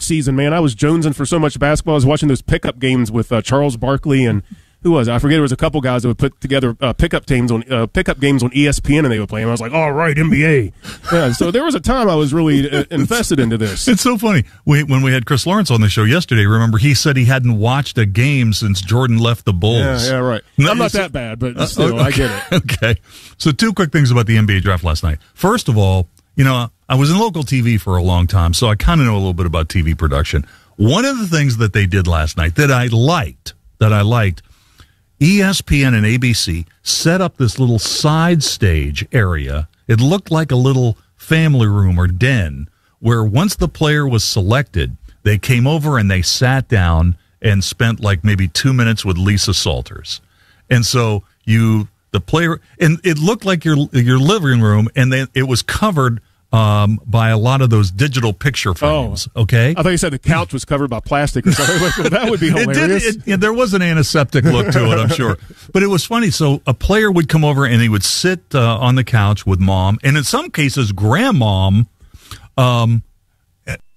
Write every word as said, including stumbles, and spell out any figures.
season, man, I was jonesing for so much basketball. I was watching those pickup games with uh, Charles Barkley and who was it? I forget. There was a couple guys that would put together uh, pickup teams on uh, pickup games on E S P N, and they would play them. I was like, all right, N B A. Yeah, so there was a time I was really uh, invested into this. It's so funny. We, when we had Chris Lawrence on the show yesterday, remember, he said he hadn't watched a game since Jordan left the Bulls. Yeah, yeah, right. No, I'm not that bad, but still, uh, okay. I get it. Okay. So two quick things about the N B A draft last night. First of all, you know, I was in local T V for a long time, so I kind of know a little bit about T V production. One of the things that they did last night that I liked, that I liked, E S P N and A B C set up this little side stage area. It looked like a little family room or den where once the player was selected, they came over and they sat down and spent like maybe two minutes with Lisa Salters. And so you, the player, and it looked like your your living room, and then it was covered um, by a lot of those digital picture frames. Oh, okay, I thought you said the couch was covered by plastic or something. Well, that would be hilarious. It did, it, it, there was an antiseptic look to it, I'm sure, but it was funny. So a player would come over and he would sit uh, on the couch with mom, and in some cases, grandmom. Um,